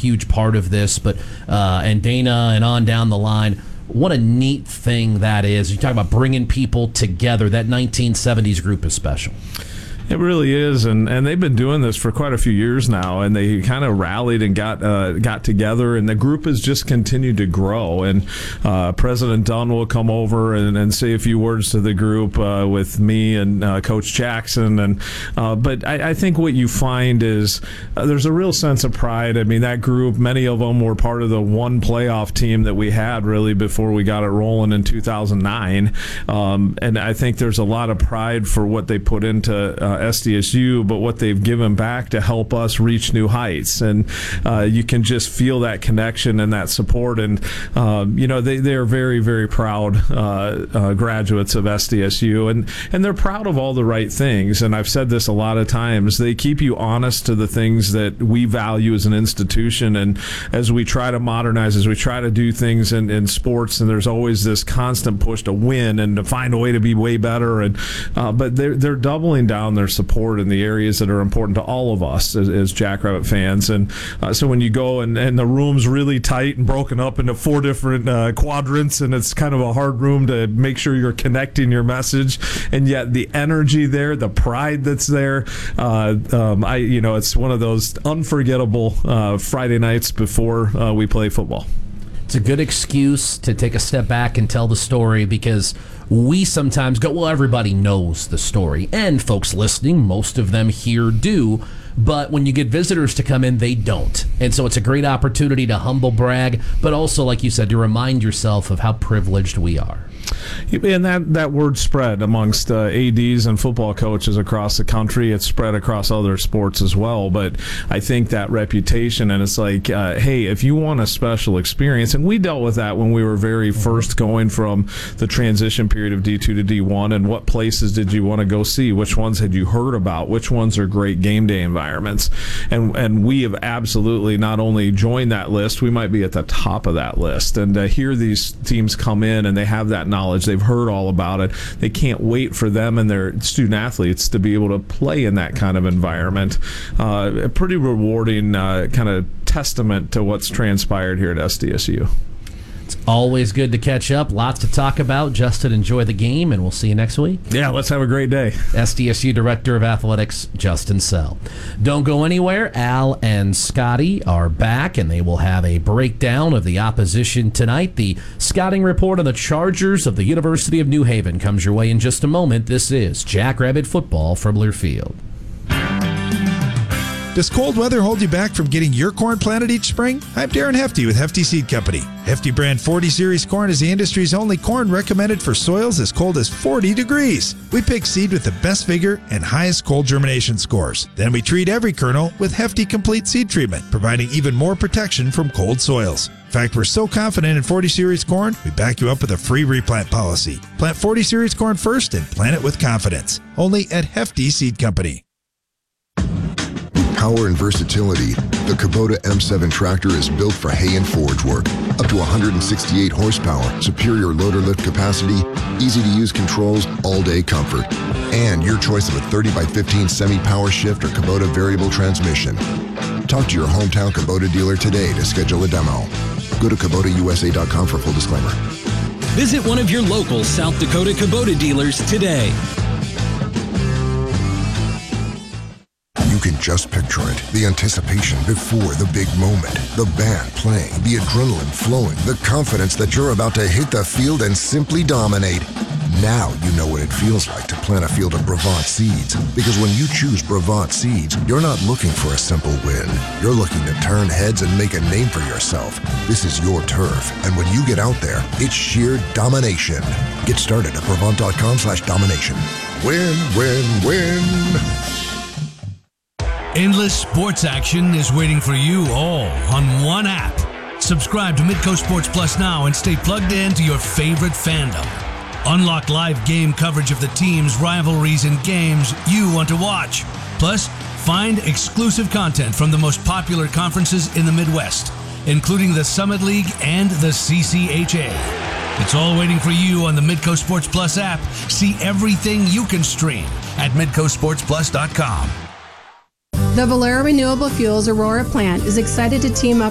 huge part of this, but and Dana and on down the line. What a neat thing that is. You talk about bringing people together. That 1970s group is special. It really is, and they've been doing this for quite a few years now, and they kind of rallied and got together, and the group has just continued to grow. And President Dunn will come over and say a few words to the group with me and Coach Jackson. But I think what you find is there's a real sense of pride. I mean, that group, many of them were part of the one playoff team that we had really before we got it rolling in 2009. And I think there's a lot of pride for what they put into SDSU, but what they've given back to help us reach new heights. And you can just feel that connection and that support. And, they are very, very proud graduates of SDSU. And they're proud of all the right things. And I've said this a lot of times. They keep you honest to the things that we value as an institution. And as we try to modernize, as we try to do things in sports, and there's always this constant push to win and to find a way to be way better. And but they're doubling down their support in the areas that are important to all of us as Jackrabbit fans. And so when you go and the room's really tight and broken up into 4 different quadrants, and it's kind of a hard room to make sure you're connecting your message, and yet the energy there, the pride that's there, it's one of those unforgettable Friday nights before we play football. It's a good excuse to take a step back and tell the story, because we sometimes go, well, everybody knows the story. And folks listening, most of them here do. But when you get visitors to come in, they don't. And so it's a great opportunity to humble brag, but also, like you said, to remind yourself of how privileged we are. And that word spread amongst ADs and football coaches across the country. It's spread across other sports as well. But I think that reputation, and it's like, hey, if you want a special experience, and we dealt with that when we were very first going from the transition period of D2 to D1, and what places did you want to go see? Which ones had you heard about? Which ones are great game day environments? And we have absolutely not only joined that list, we might be at the top of that list. And here these teams come in and they have that knowledge. They've heard all about it. They can't wait for them and their student athletes to be able to play in that kind of environment. A pretty rewarding kind of testament to what's transpired here at SDSU. It's always good to catch up. Lots to talk about. Justin, enjoy the game, and we'll see you next week. Yeah, let's have a great day. SDSU Director of Athletics, Justin Sell. Don't go anywhere. Al and Scotty are back, and they will have a breakdown of the opposition tonight. The scouting report on the Chargers of the University of New Haven comes your way in just a moment. This is Jackrabbit Football from Learfield. Does cold weather hold you back from getting your corn planted each spring? I'm Darren Hefty with Hefty Seed Company. Hefty brand 40 series corn is the industry's only corn recommended for soils as cold as 40 degrees. We pick seed with the best vigor and highest cold germination scores. Then we treat every kernel with Hefty Complete Seed Treatment, providing even more protection from cold soils. In fact, we're so confident in 40 series corn, we back you up with a free replant policy. Plant 40 series corn first and plant it with confidence. Only at Hefty Seed Company. Power and versatility, the Kubota M7 tractor is built for hay and forage work. Up to 168 horsepower, superior loader lift capacity, easy-to-use controls, all-day comfort. And your choice of a 30x15 semi-power shift or Kubota variable transmission. Talk to your hometown Kubota dealer today to schedule a demo. Go to KubotaUSA.com for full disclaimer. Visit one of your local South Dakota Kubota dealers today. You can just picture it. The anticipation before the big moment. The band playing, the adrenaline flowing, the confidence that you're about to hit the field and simply dominate. Now you know what it feels like to plant a field of Brevant seeds. Because when you choose Brevant seeds, you're not looking for a simple win. You're looking to turn heads and make a name for yourself. This is your turf. And when you get out there, it's sheer domination. Get started at Brevant.com/domination. Win, win, win. Endless sports action is waiting for you all on one app. Subscribe to Midco Sports Plus now and stay plugged in to your favorite fandom. Unlock live game coverage of the teams, rivalries, and games you want to watch. Plus, find exclusive content from the most popular conferences in the Midwest, including the Summit League and the CCHA. It's all waiting for you on the Midco Sports Plus app. See everything you can stream at MidcoSportsPlus.com. The Valera Renewable Fuels Aurora plant is excited to team up